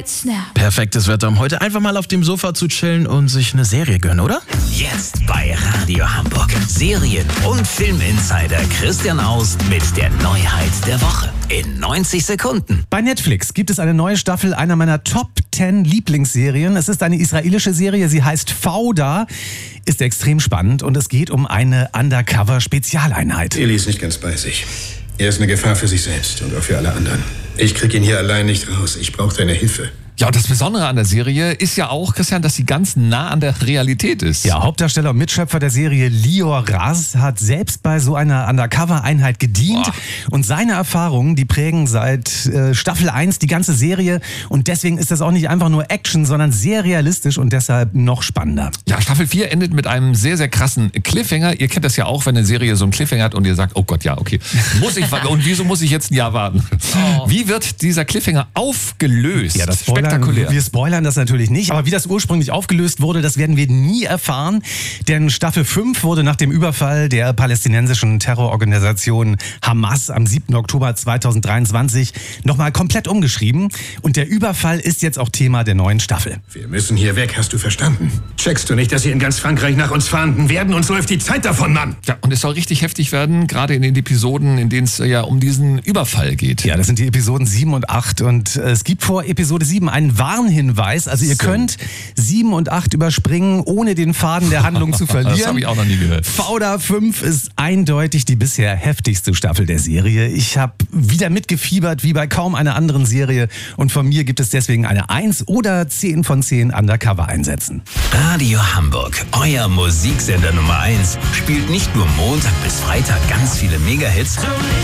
mit Snap. Perfektes Wetter, um heute einfach mal auf dem Sofa zu chillen und sich eine Serie gönnen, oder? Jetzt bei Radio Hamburg. Serien- und Filminsider Christian Aust mit der Neuheit der Woche. In 90 Sekunden. Bei Netflix gibt es eine neue Staffel einer meiner Top 10 Lieblingsserien. Es ist eine israelische Serie, sie heißt Fauda, ist extrem spannend und es geht um eine Undercover-Spezialeinheit. Eli ist nicht ganz bei sich. Er ist eine Gefahr für sich selbst und auch für alle anderen. Ich krieg ihn hier allein nicht raus. Ich brauche deine Hilfe. Ja, und das Besondere an der Serie ist ja auch, Christian, dass sie ganz nah an der Realität ist. Ja, Hauptdarsteller und Mitschöpfer der Serie Lior Raz hat selbst bei so einer Undercover-Einheit gedient. Boah. Und seine Erfahrungen, die prägen seit Staffel 1 die ganze Serie. Und deswegen ist das auch nicht einfach nur Action, sondern sehr realistisch und deshalb noch spannender. Ja, Staffel 4 endet mit einem sehr, sehr krassen Cliffhanger. Ihr kennt das ja auch, wenn eine Serie so einen Cliffhanger hat und ihr sagt, oh Gott, ja, okay, und wieso muss ich jetzt ein Jahr warten? Oh. Wie wird dieser Cliffhanger aufgelöst? Ja, das spektakulär. Wir spoilern das natürlich nicht, aber wie das ursprünglich aufgelöst wurde, das werden wir nie erfahren, denn Staffel 5 wurde nach dem Überfall der palästinensischen Terrororganisation Hamas am 7. Oktober 2023 nochmal komplett umgeschrieben und der Überfall ist jetzt auch Thema der neuen Staffel. Wir müssen hier weg, hast du verstanden? Checkst du nicht, dass sie in ganz Frankreich nach uns fahnden werden? Uns läuft die Zeit davon, Mann! Ja, und es soll richtig heftig werden, gerade in den Episoden, in denen es ja um diesen Überfall geht. Ja, das sind die Episoden 7 und 8 und es gibt vor Episode 7 einen Warnhinweis. Also ihr könnt 7 und 8 überspringen, ohne den Faden der Handlung zu verlieren. Das habe ich auch noch nie gehört. Fauda 5 ist eindeutig die bisher heftigste Staffel der Serie. Ich habe wieder mitgefiebert wie bei kaum einer anderen Serie und von mir gibt es deswegen eine 1 oder 10 von 10 Undercover-Einsätzen. Radio Hamburg, euer Musiksender Nummer 1, spielt nicht nur Montag bis Freitag ganz viele Megahits,